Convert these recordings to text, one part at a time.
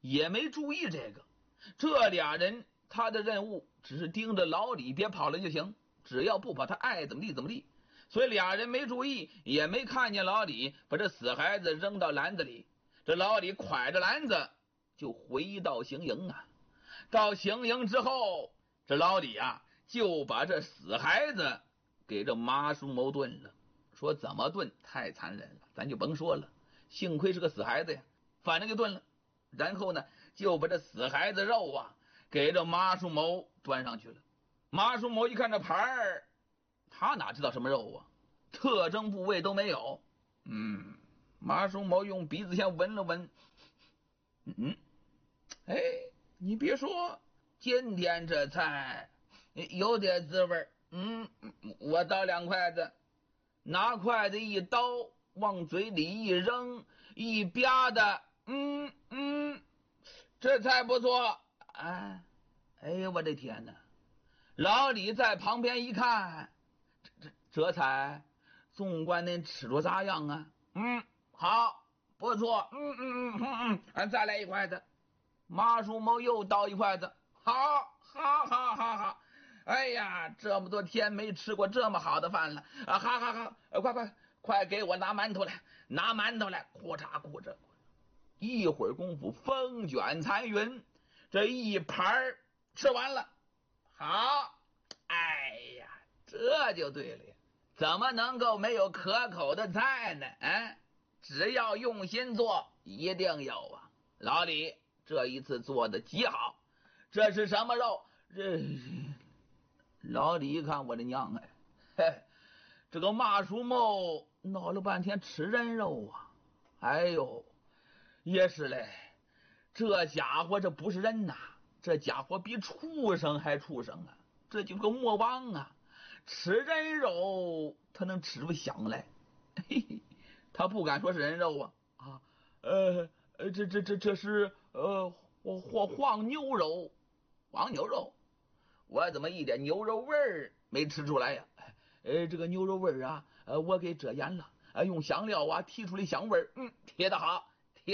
也没注意这个。这俩人他的任务只是盯着老李别跑了就行，只要不跑他爱怎么地怎么地。所以俩人没注意，也没看见老李把这死孩子扔到篮子里。这老李挎着篮子就回到行营啊。到行营之后，这老李啊就把这死孩子给这马叔谋炖了。说怎么炖太残忍了，咱就甭说了，幸亏是个死孩子呀，反正就炖了。然后呢就把这死孩子肉啊给这马叔谋端上去了。马叔谋一看这盘儿，他哪知道什么肉啊，特征部位都没有。马叔谋用鼻子先闻了闻，你别说，今天这菜有点滋味。我倒2筷子，拿筷子一刀往嘴里一扔，一吧的，这菜不错。哎呀，我的天哪！老李在旁边一看，这菜总管恁吃着咋样啊？好，不错。再来1筷子。马叔谋又倒1筷子。好。哎呀，这么多天没吃过这么好的饭了啊！好，快给我拿馒头来，咕嚓，一会儿功夫风卷残云，这一盘吃完了。好，哎呀，这就对了呀，怎么能够没有可口的菜呢？只要用心做，一定有啊。老李这一次做的极好。这是什么肉？老李一看，我的娘这个马叔谋闹了半天吃人肉啊！哎呦，也是嘞，这家伙这不是人呐，这家伙比畜生还畜生啊！这就是个魔王啊！吃人肉他能吃出香来，他不敢说是人肉啊！这是黄牛肉，我怎么一点牛肉味儿没吃出来呀？这个牛肉味儿啊，我给遮掩了，用香料啊提出的香味儿。贴得好，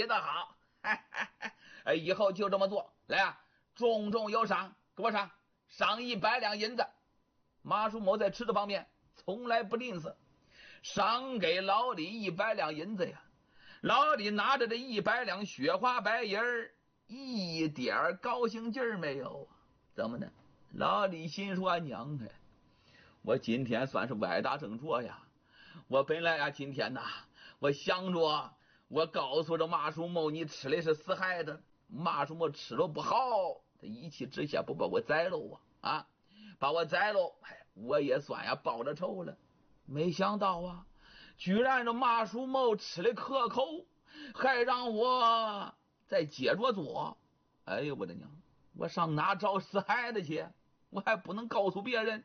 以后就这么做。来啊，重有赏，给我赏100两银子。马叔谋在吃的方面从来不吝啬，赏给老李100两银子呀。老李拿着这100两雪花白银儿，一点高兴劲儿没有啊？怎么呢？老李心说娘我今天算是歪打正着呀！我本来啊，今天呐，我想着我告诉这马叔谋你吃的是死孩子，马叔谋吃了不好，他一气之下不把我宰了把我宰了，我也算呀报了仇了。没想到啊，居然这马叔谋吃的可口，还让我再接着做。哎呦我的娘，我上哪找死孩子去？我还不能告诉别人。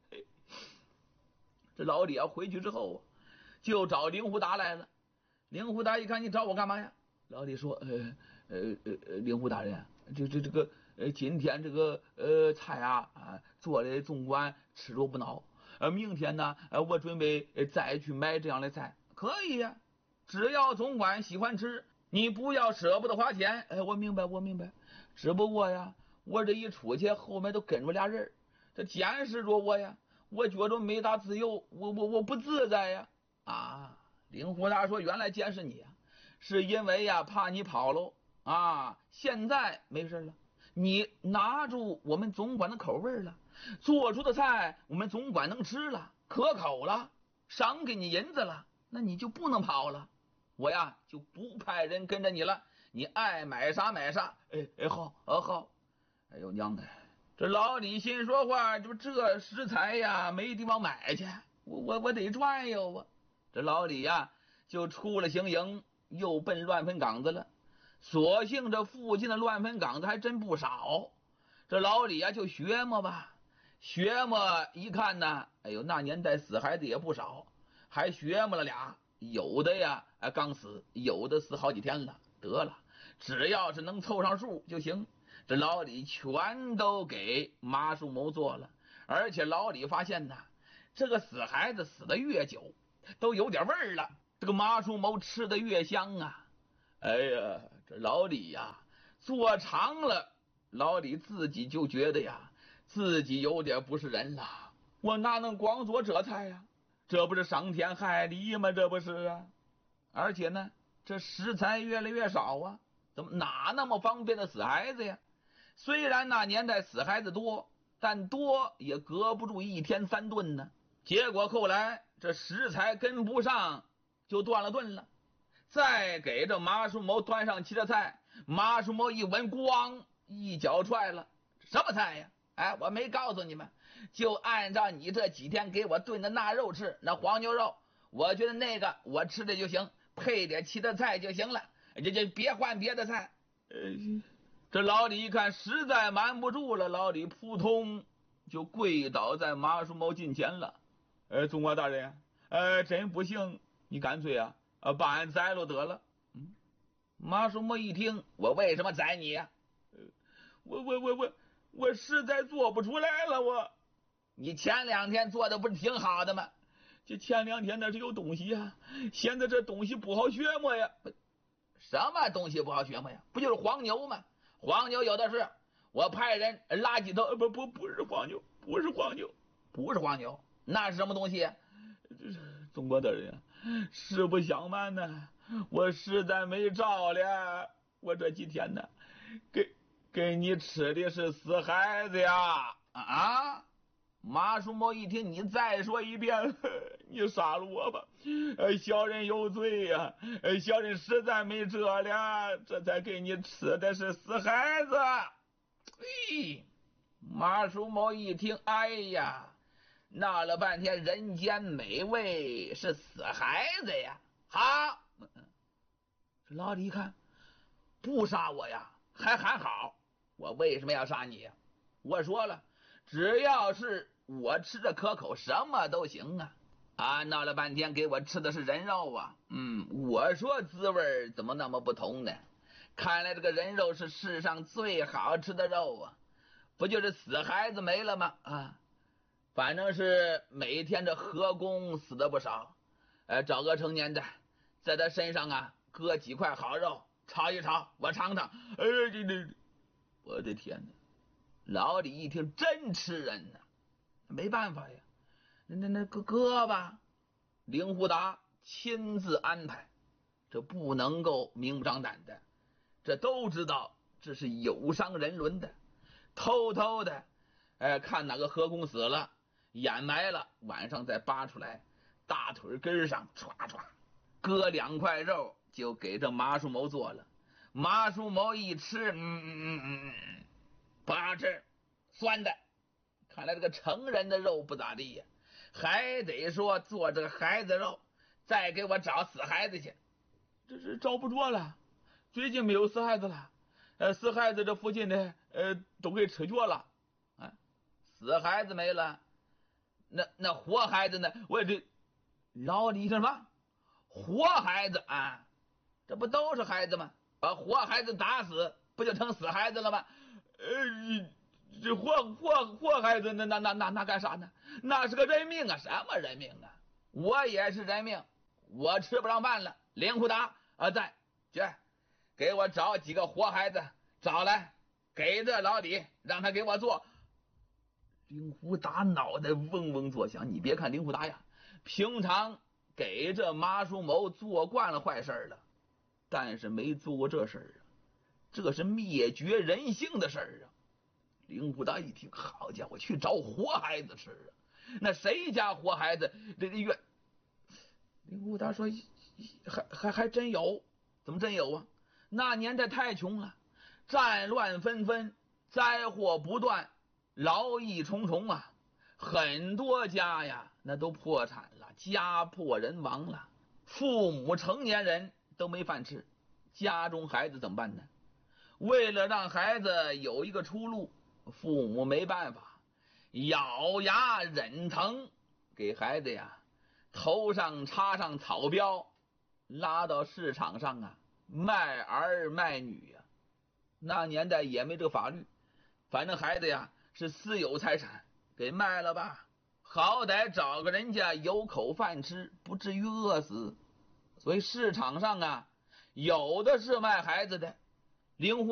这老李啊回去之后就找令狐大来了。令狐大一看，你找我干嘛呀？老李说令狐大人，这个今天这个菜做的总管吃着不孬，明天呢我准备再去买这样的菜。可以呀，只要总管喜欢吃，你不要舍不得花钱。我明白，只不过呀，我这一出去后面都跟着俩人，这监视着我呀，我觉着没大自由，我不自在呀。令狐大说，原来监视你呀，是因为呀怕你跑喽现在没事了，你拿住我们总管的口味了，做出的菜我们总管能吃了，可口了，赏给你银子了，那你就不能跑了，我呀就不派人跟着你了，你爱买啥买啥。好。哎呦娘这老李心说话，这食材呀没地方买去，我得赚哟这老李呀就出了行营，又奔乱坟岗子了。所幸这附近的乱坟岗子还真不少，这老李就学摸吧，学摸一看呢，哎呦那年代死孩子也不少，还学摸了俩，有的呀刚死，有的死好几天了。得了，只要是能凑上数就行。这老李全都给马叔谋做了，而且老李发现呢，这个死孩子死的越久都有点味儿了，这个马叔谋吃的越香啊。哎呀，这老李呀做长了，老李自己就觉得呀，自己有点不是人了。我哪能光做这菜呀？这不是伤天害理吗？这不是啊！而且呢，这食材越来越少啊，怎么哪那么方便的死孩子呀？虽然那年代死孩子多，但多也隔不住1天3顿呢。结果后来这食材跟不上，就断了顿了。再给这马叔谋端上齐的菜，马叔谋一闻，咣一脚踹了，什么菜呀？哎，我没告诉你们，就按照你这几天给我炖的那肉吃，那黄牛肉，我觉得那个我吃的就行，配点其他菜就行了，就别换别的菜。这老李一看实在瞒不住了，老李扑通就跪倒在马叔谋近前了。总管大人，真不行，你干脆把俺宰了得了。马叔谋一听，我为什么宰你呀？我实在做不出来了。你前2天做的不是挺好的吗？这前2天那是有东西呀，现在这东西不好学摸呀。什么东西不好学摸呀？不就是黄牛吗？黄牛有的是，我派人拉几头，不是黄牛，不是黄牛，那是什么东西？总管大人，实不相瞒呢，我实在没招了，我这几天呢，给你吃的是死孩子呀！啊！马叔谋一听，你再说一遍，你杀了我吧！小人有罪呀，小人实在没辙了，这才给你吃的是死孩子。马叔谋一听，哎呀，闹了半天人间美味是死孩子呀！好，这老李一看，不杀我呀，还喊好，我为什么要杀你呀？我说了，只要是我吃着可口，什么都行啊！闹了半天给我吃的是人肉啊！我说滋味怎么那么不同呢？看来这个人肉是世上最好吃的肉啊！不就是死孩子没了吗？反正是每天这河工死的不少。找个成年的，在他身上搁几块好肉，炒一炒，我尝尝。我的天哪！老李一听，真吃人呐！没办法呀，那搁吧。令狐达亲自安排，这不能够明目张胆的，这都知道这是有伤人伦的，偷偷的，看哪个河工死了，掩埋了，晚上再扒出来，大腿根上歘歘搁2块肉，就给这马叔谋做了。马叔谋一吃，不好吃，酸的。看来这个成人的肉不咋地呀，还得说做这个孩子肉，再给我找死孩子去。这是找不着了，最近没有死孩子了。死孩子这附近的都给吃绝了。死孩子没了，那活孩子呢？我这老李什么活孩子啊？这不都是孩子吗？把活孩子打死，不就成死孩子了吗？这活孩子那干啥呢？那是个人命啊！什么人命啊？我也是人命，我吃不上饭了。令狐达在去给我找几个活孩子，找来给这老李，让他给我做。令狐达脑袋嗡嗡作响。你别看令狐达呀，平常给这马叔谋做惯了坏事了，但是没做过这事儿这是灭绝人性的事儿令狐达一听，好家伙，去找活孩子吃那谁家活孩子这愿？令狐达说，还真有。怎么真有啊？那年代太穷了，战乱纷纷，灾祸不断，劳役重重很多家呀那都破产了，家破人亡了，父母成年人都没饭吃，家中孩子怎么办呢？为了让孩子有一个出路，父母没办法，咬牙忍疼，给孩子头上插上草标，拉到市场上卖儿卖女那年代也没这个法律，反正孩子是私有财产，给卖了吧，好歹找个人家有口饭吃，不至于饿死。所以市场上有的是卖孩子的。令狐